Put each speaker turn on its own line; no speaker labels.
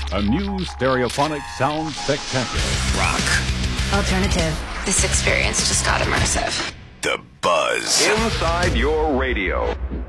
A new stereophonic sound spectacular.
Rock.
Alternative.
This experience just got immersive.
The Buzz.
Inside your radio.